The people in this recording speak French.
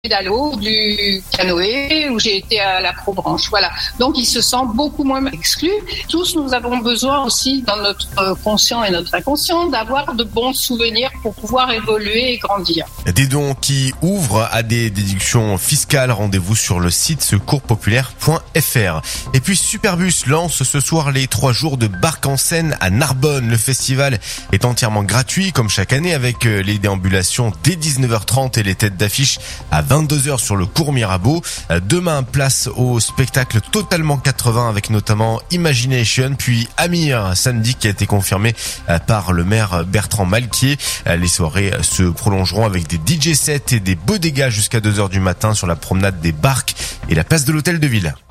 pédalo, du canoë, où j'ai été à l'acrobranche. Voilà. Donc, il se sent beaucoup moins exclu. Tous, nous avons besoin aussi, dans notre conscient et notre inconscient, d'avoir de bons souvenirs pour pouvoir évoluer et grandir. Des dons qui ouvrent à des déductions fiscales. Rendez-vous sur le site secourspopulaire.fr. Et puis, Superbus lance ce soir les 3 jours de Barque en scène à Narbonne. Le festival est entièrement gratuit, comme chaque année, avec les déambulations dès 19h30 et les têtes d'affiche à 22h sur le cours Mirabeau. Demain, place au spectacle totalement 80 avec notamment Imagination, puis Amir samedi qui a été confirmé par le maire Bertrand Malquier. Les soirées se prolongeront avec des DJ sets et des beaux dégâts jusqu'à 2h du matin sur la promenade des Barques et la place de l'Hôtel de Ville.